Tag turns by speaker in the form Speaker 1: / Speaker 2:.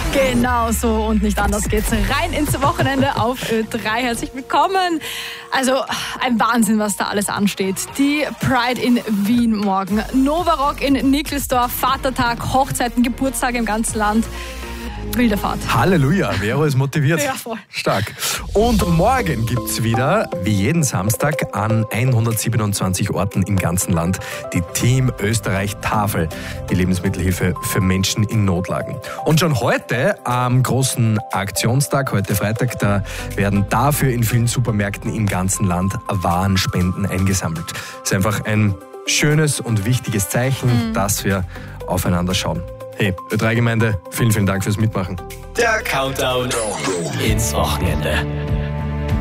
Speaker 1: Genau so und nicht anders geht's rein ins Wochenende auf Ö3. Herzlich willkommen. Also ein Wahnsinn, was da alles ansteht. Die Pride in Wien morgen, Novarock in Nickelsdorf, Vatertag, Hochzeiten, Geburtstage im ganzen Land. Wilde Fahrt.
Speaker 2: Halleluja, Vero ist motiviert.
Speaker 1: Ja, voll.
Speaker 2: Stark. Und morgen gibt's wieder, wie jeden Samstag, an 127 Orten im ganzen Land die Team Österreich Tafel, die Lebensmittelhilfe für Menschen in Notlagen. Und schon heute, am großen Aktionstag, heute Freitag, da werden dafür in vielen Supermärkten im ganzen Land Warenspenden eingesammelt. Das ist einfach ein schönes und wichtiges Zeichen, dass wir aufeinander schauen. Hey, Ö3-Gemeinde, vielen, vielen Dank fürs Mitmachen.
Speaker 3: Der Countdown ins Wochenende.